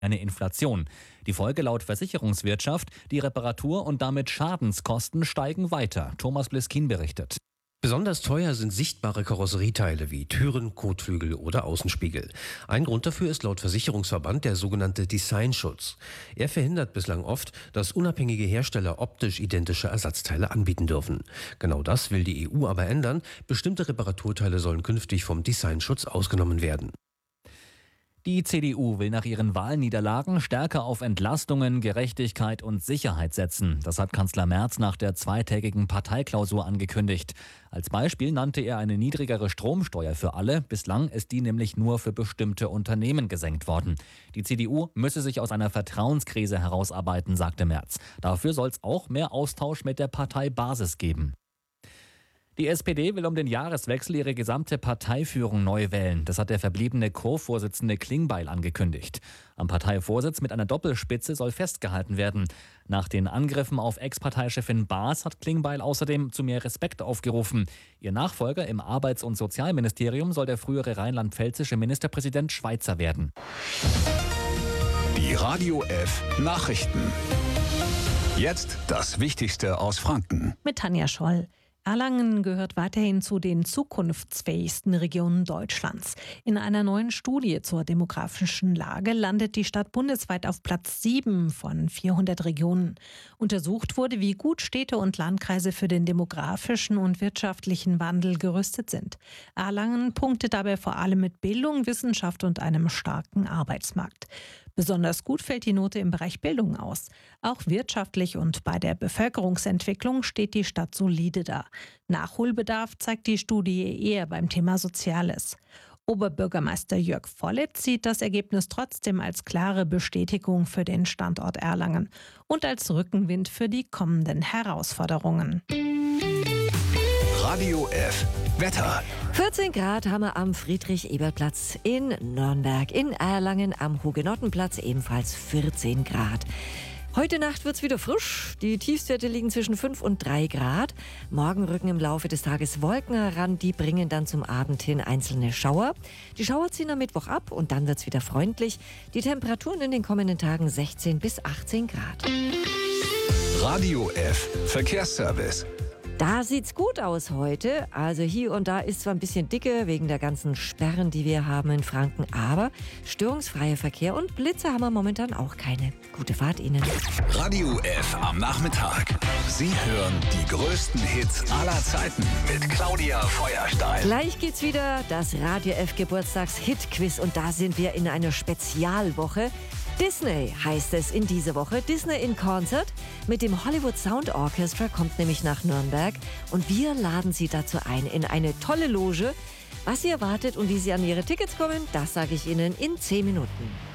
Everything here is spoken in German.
eine Inflation. Die Folge laut Versicherungswirtschaft: die Reparatur- und damit Schadenskosten steigen weiter. Thomas Bliskin berichtet. Besonders teuer sind sichtbare Karosserieteile wie Türen, Kotflügel oder Außenspiegel. Ein Grund dafür ist laut Versicherungsverband der sogenannte Designschutz. Er verhindert bislang oft, dass unabhängige Hersteller optisch identische Ersatzteile anbieten dürfen. Genau das will die EU aber ändern. Bestimmte Reparaturteile sollen künftig vom Designschutz ausgenommen werden. Die CDU will nach ihren Wahlniederlagen stärker auf Entlastungen, Gerechtigkeit und Sicherheit setzen. Das hat Kanzler Merz nach der zweitägigen Parteiklausur angekündigt. Als Beispiel nannte er eine niedrigere Stromsteuer für alle. Bislang ist die nämlich nur für bestimmte Unternehmen gesenkt worden. Die CDU müsse sich aus einer Vertrauenskrise herausarbeiten, sagte Merz. Dafür soll es auch mehr Austausch mit der Parteibasis geben. Die SPD will um den Jahreswechsel ihre gesamte Parteiführung neu wählen. Das hat der verbliebene Co-Vorsitzende Klingbeil angekündigt. Am Parteivorsitz mit einer Doppelspitze soll festgehalten werden. Nach den Angriffen auf Ex-Parteichefin Baas hat Klingbeil außerdem zu mehr Respekt aufgerufen. Ihr Nachfolger im Arbeits- und Sozialministerium soll der frühere rheinland-pfälzische Ministerpräsident Schweizer werden. Die Radio F Nachrichten. Jetzt das Wichtigste aus Franken. Mit Tanja Scholl. Erlangen gehört weiterhin zu den zukunftsfähigsten Regionen Deutschlands. In einer neuen Studie zur demografischen Lage landet die Stadt bundesweit auf Platz 7 von 400 Regionen. Untersucht wurde, wie gut Städte und Landkreise für den demografischen und wirtschaftlichen Wandel gerüstet sind. Erlangen punktet dabei vor allem mit Bildung, Wissenschaft und einem starken Arbeitsmarkt. Besonders gut fällt die Note im Bereich Bildung aus. Auch wirtschaftlich und bei der Bevölkerungsentwicklung steht die Stadt solide da. Nachholbedarf zeigt die Studie eher beim Thema Soziales. Oberbürgermeister Jörg Vollitz sieht das Ergebnis trotzdem als klare Bestätigung für den Standort Erlangen und als Rückenwind für die kommenden Herausforderungen. Radio F Wetter. 14 Grad haben wir am Friedrich-Ebert-Platz in Nürnberg. In Erlangen am Hugenottenplatz ebenfalls 14 Grad. Heute Nacht wird's wieder frisch. Die Tiefstwerte liegen zwischen 5 und 3 Grad. Morgen rücken im Laufe des Tages Wolken heran. Die bringen dann zum Abend hin einzelne Schauer. Die Schauer ziehen am Mittwoch ab und dann wird's wieder freundlich. Die Temperaturen in den kommenden Tagen 16 bis 18 Grad. Radio F Verkehrsservice. Da sieht's gut aus heute. Also hier und da ist zwar ein bisschen dicke wegen der ganzen Sperren, die wir haben in Franken, aber störungsfreier Verkehr und Blitze haben wir momentan auch keine. Gute Fahrt Ihnen. Radio F am Nachmittag. Sie hören die größten Hits aller Zeiten mit Claudia Feuerstein. Gleich geht's wieder, das Radio F Geburtstags-Hit-Quiz und da sind wir in einer Spezialwoche. Disney heißt es in dieser Woche. Disney in Concert mit dem Hollywood Sound Orchestra kommt nämlich nach Nürnberg und wir laden Sie dazu ein in eine tolle Loge. Was Sie erwartet und wie Sie an Ihre Tickets kommen, das sage ich Ihnen in 10 Minuten.